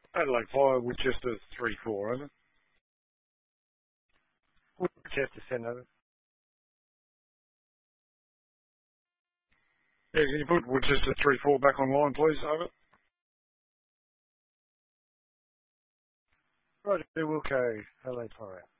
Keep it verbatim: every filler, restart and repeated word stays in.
Adelaide Fire, Winchester three four, over. Winchester, send over. Yeah, can you put Winchester three four back online, please, over? Roger, Wilco, Adelaide Fire out.